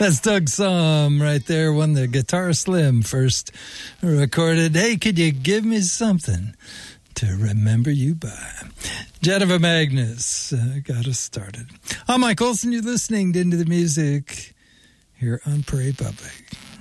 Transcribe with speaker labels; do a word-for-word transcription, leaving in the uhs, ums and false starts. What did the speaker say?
Speaker 1: That's Doug Somm right there, one the Guitar Slim first recorded. Hey, could you give me something to remember you by? Jennifer Magnus uh, got us started. I'm Mike Olson. You're listening to Into the Music here on Parade Public.